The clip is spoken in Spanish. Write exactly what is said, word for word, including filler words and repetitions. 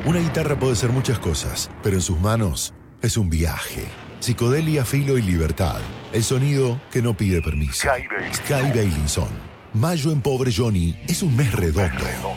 Una guitarra puede ser muchas cosas, pero en sus manos es un viaje. Psicodelia, filo y libertad. El sonido que no pide permiso. Sky Bailinson. Mayo en Pobre Johnny es un mes redondo.